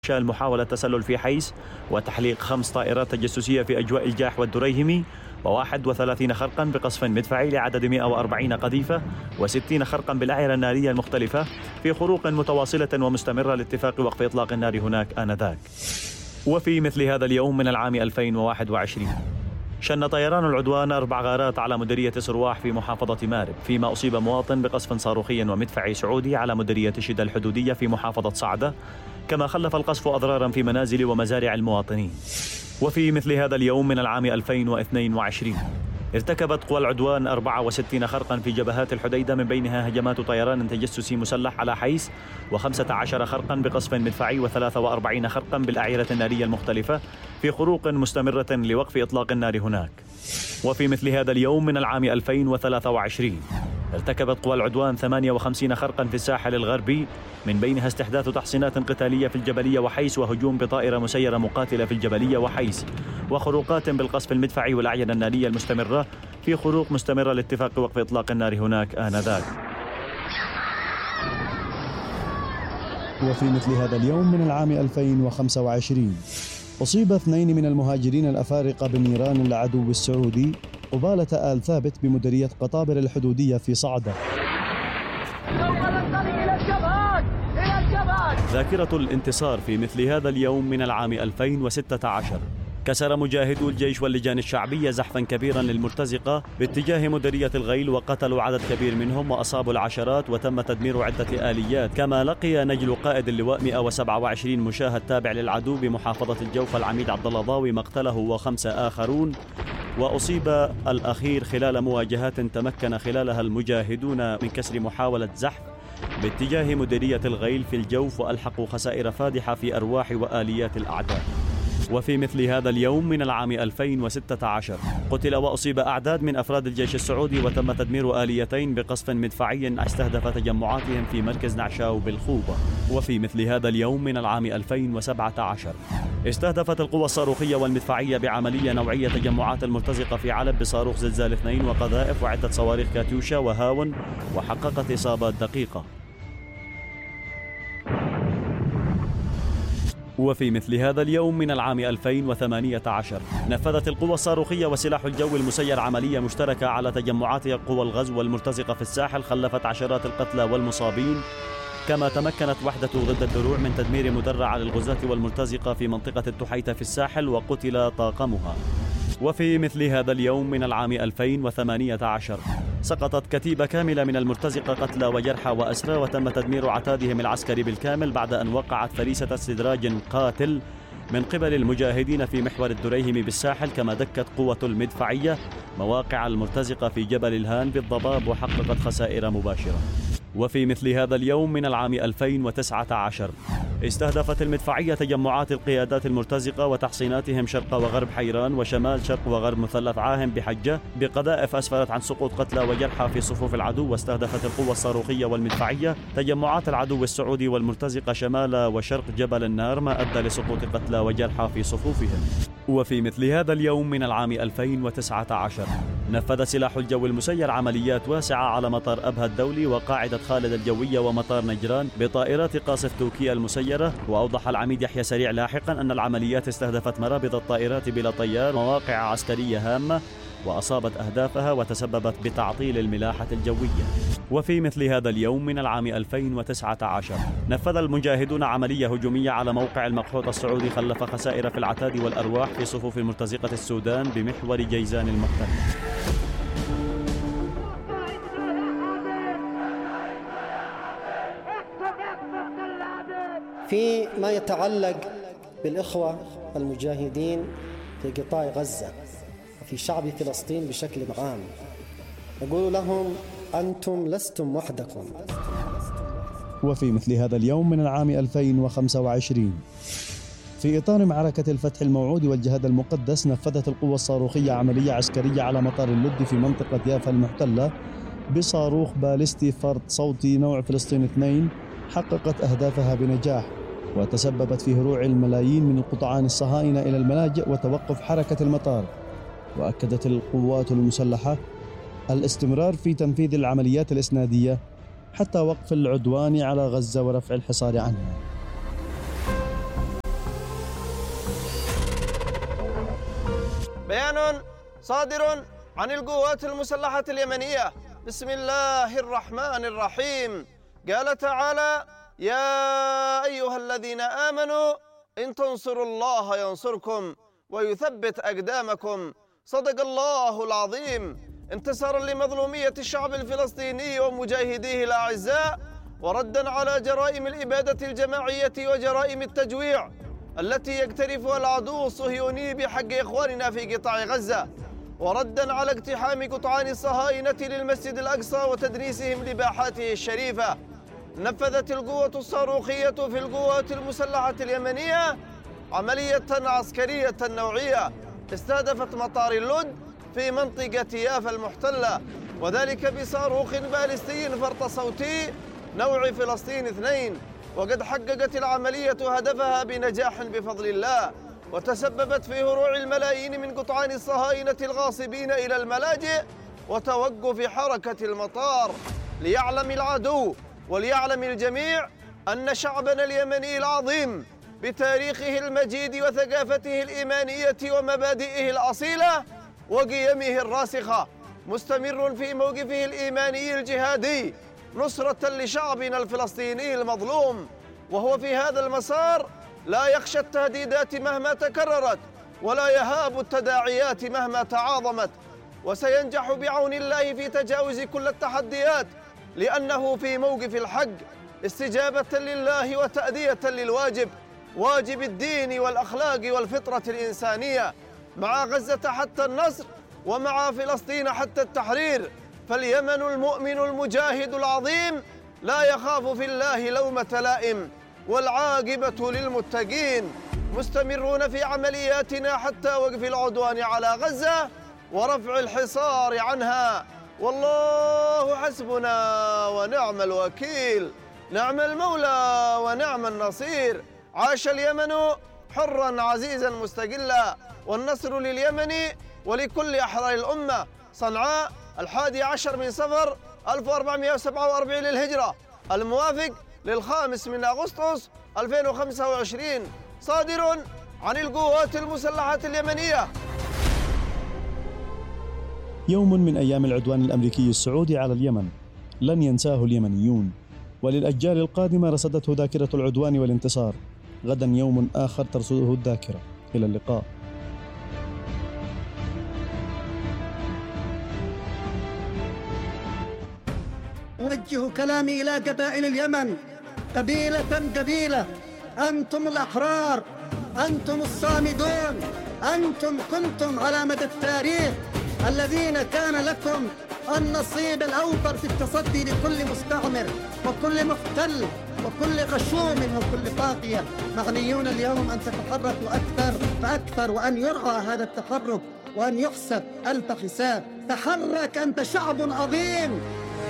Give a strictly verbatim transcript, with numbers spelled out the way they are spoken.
المحاولة التسلل في حيس وتحليق خمس طائرات تجسسية في أجواء الجاح والدريهمي وواحد وثلاثين خرقا بقصف مدفعي لعدد مئة وأربعين قذيفة وستين خرقا بالأعيرة النارية المختلفة في خروق متواصلة ومستمرة لاتفاق وقف إطلاق النار هناك آنذاك. وفي مثل هذا اليوم من العام ألفين وواحد وعشرين شن طيران العدوان أربع غارات على مديرية سرواح في محافظة مارب، فيما أصيب مواطن بقصف صاروخي ومدفعي سعودي على مديرية شدة الحدودية في محافظة صعدة، كما خلف القصف أضرارا في منازل ومزارع المواطنين. وفي مثل هذا اليوم من العام ألفين واثنين وعشرين ارتكبت قوى العدوان أربعة وستين خرقا في جبهات الحديدة، من بينها هجمات طيران تجسسي مسلح على حيس وخمسة عشر خرقا بقصف مدفعي وثلاثة وأربعين خرقا بالأعيرة النارية المختلفة في خروق مستمرة لوقف إطلاق النار هناك. وفي مثل هذا اليوم من العام ألفين وثلاثة وعشرين ارتكبت قوى العدوان ثمانية وخمسين خرقا في الساحل الغربي، من بينها استحداث تحصينات قتالية في الجبلية وحيس، وهجوم بطائرة مسيرة مقاتلة في الجبلية وحيس، وخروقات بالقصف المدفعي والأعينة النارية المستمرة في خروق مستمرة لاتفاق وقف إطلاق النار هناك آنذاك. وفي مثل هذا اليوم من العام ألفين وخمسة وعشرين أصيب اثنين من المهاجرين الأفارقة بنيران العدو السعودي قبالة آل ثابت بمديرية قطابر الحدودية في صعدة. ذاكرة الانتصار في مثل هذا اليوم من العام ألفين وستة عشر كسر مجاهدو الجيش واللجان الشعبية زحفا كبيرا للمرتزقة باتجاه مديرية الغيل، وقتلوا عدد كبير منهم وأصابوا العشرات، وتم تدمير عدة آليات. كما لقي نجل قائد اللواء مئة وسبعة وعشرين مشاهد تابع للعدو بمحافظة الجوف العميد عبد الله ضاوي مقتله وخمسة آخرون، وأصيب الأخير خلال مواجهات تمكن خلالها المجاهدون من كسر محاولة زحف باتجاه مديرية الغيل في الجوف، وألحقوا خسائر فادحة في أرواح وآليات الأعداء. وفي مثل هذا اليوم من العام ألفين وستة عشر قتل وأصيب أعداد من أفراد الجيش السعودي، وتم تدمير آليتين بقصف مدفعي استهدف تجمعاتهم في مركز نعشاو بالخوبة. وفي مثل هذا اليوم من العام ألفين وسبعة عشر استهدفت القوى الصاروخية والمدفعية بعملية نوعية تجمعات المرتزقة في علب بصاروخ زلزال اثنين وقذائف وعدة صواريخ كاتيوشا وهاون، وحققت إصابات دقيقة. وفي مثل هذا اليوم من العام ألفين وثمانية عشر نفذت القوى الصاروخية وسلاح الجو المسير عملية مشتركة على تجمعات قوى الغزو والمرتزقة في الساحل، خلفت عشرات القتلى والمصابين. كما تمكنت وحدة ضد الدروع من تدمير مدرع للغزاة والمرتزقة في منطقة التحيتة في الساحل، وقتل طاقمها. وفي مثل هذا اليوم من العام ألفين وثمانية عشر سقطت كتيبة كاملة من المرتزقة قتلى وجرحى وأسرى، وتم تدمير عتادهم العسكري بالكامل بعد أن وقعت فريسة استدراج قاتل من قبل المجاهدين في محور الدريهمي بالساحل. كما دكت قوة المدفعية مواقع المرتزقة في جبل الهان بالضباب وحققت خسائر مباشرة. وفي مثل هذا اليوم من العام ألفين وتسعة عشر استهدفت المدفعية تجمعات القيادات المرتزقة وتحصيناتهم شرق وغرب حيران وشمال شرق وغرب مثلث عاهم بحجة بقذائف أسفرت عن سقوط قتلى وجرحى في صفوف العدو. واستهدفت القوة الصاروخية والمدفعية تجمعات العدو السعودي والمرتزقة شمال وشرق جبل النار، ما أدى لسقوط قتلى وجرحى في صفوفهم. وفي مثل هذا اليوم من العام ألفين وتسعة عشر نفذ سلاح الجو المسير عمليات واسعة على مطار أبها الدولي وقاعدة خالد الجوية ومطار نجران بطائرات قاصف توكيا المسيرة. وأوضح العميد يحيى سريع لاحقا أن العمليات استهدفت مرابط الطائرات بلا طيار، مواقع عسكرية هامة، وأصابت أهدافها وتسببت بتعطيل الملاحة الجوية. وفي مثل هذا اليوم من العام ألفين وتسعة عشر نفذ المجاهدون عملية هجومية على موقع المقحوط السعودي خلف خسائر في العتاد والأرواح في صفوف مرتزقة السودان بمحور جيزان المحتل. فيما يتعلق بالإخوة المجاهدين في قطاع غزة وفي شعب فلسطين بشكل عام، أقول لهم أنتم لستم وحدكم. وفي مثل هذا اليوم من العام ألفين وخمسة وعشرين في إطار معركة الفتح الموعود والجهاد المقدس نفذت القوة الصاروخية عملية عسكرية على مطار اللد في منطقة يافا المحتلة بصاروخ باليستي فرد صوتي نوع فلسطين اثنين، حققت أهدافها بنجاح وتسببت في هروع الملايين من القطعان الصهاينة إلى الملاجئ وتوقف حركة المطار. وأكدت القوات المسلحة الاستمرار في تنفيذ العمليات الإسنادية حتى وقف العدوان على غزة ورفع الحصار عنها. بيان صادر عن القوات المسلحة اليمنية. بسم الله الرحمن الرحيم. قال تعالى: يا أيها الذين آمنوا إن تنصروا الله ينصركم ويثبت أقدامكم. صدق الله العظيم. انتصارا لمظلومية الشعب الفلسطيني ومجاهديه الأعزاء، وردا على جرائم الإبادة الجماعية وجرائم التجويع التي يقترفها العدو الصهيوني بحق إخواننا في قطاع غزة، وردا على اقتحام قطعان الصهاينة للمسجد الأقصى وتدنيسهم لباحاته الشريفة، نفذت القوة الصاروخية في القوات المسلحة اليمنية عملية عسكرية نوعية استهدفت مطار اللد في منطقة يافا المحتلة، وذلك بصاروخ باليستي فرط صوتي نوع فلسطين اثنين. وقد حققت العملية هدفها بنجاح بفضل الله، وتسببت في هروع الملايين من قطعان الصهاينة الغاصبين إلى الملاجئ وتوقف حركة المطار، ليعلم العدو وليعلم الجميع أن شعبنا اليمني العظيم بتاريخه المجيد وثقافته الإيمانية ومبادئه الأصيلة وقيمه الراسخة مستمر في موقفه الإيماني الجهادي نصرة لشعبنا الفلسطيني المظلوم، وهو في هذا المسار لا يخشى التهديدات مهما تكررت ولا يهاب التداعيات مهما تعاظمت، وسينجح بعون الله في تجاوز كل التحديات، لأنه في موقف الحق استجابة لله وتأدية للواجب، واجب الدين والأخلاق والفطرة الإنسانية، مع غزة حتى النصر ومع فلسطين حتى التحرير. فاليمن المؤمن المجاهد العظيم لا يخاف في الله لومة لائم، والعاقبة للمتقين. مستمرون في عملياتنا حتى وقف العدوان على غزة ورفع الحصار عنها، والله حسبنا ونعم الوكيل، نعم المولى ونعم النصير. عاش اليمن حرا عزيزا مستقلا، والنصر لليمن ولكل أحرار الأمة. صنعاء الحادي عشر من صفر ألف وأربعمائة وسبعة وأربعين للهجرة، الموافق للخامس من أغسطس ألفين وخمسة وعشرين، صادر عن القوات المسلحة اليمنية. يوم من أيام العدوان الأمريكي السعودي على اليمن لن ينساه اليمنيون، وللأجيال القادمة رصدته ذاكرة العدوان والانتصار. غدا يوم آخر ترصده الذاكرة. إلى اللقاء. أوجه كلامي إلى قبائل اليمن قبيلة قبيلة: أنتم الأحرار، أنتم الصامدون، أنتم كنتم على مدى التاريخ الذين كان لكم النصيب الأوفر في التصدي لكل مستعمر وكل محتل وكل غشوم وكل طاغية. معنيون اليوم أن تتحركوا أكثر فأكثر، وأن يرعى هذا التحرك وأن يحسب ألف حساب. تحرك، أنت شعب عظيم،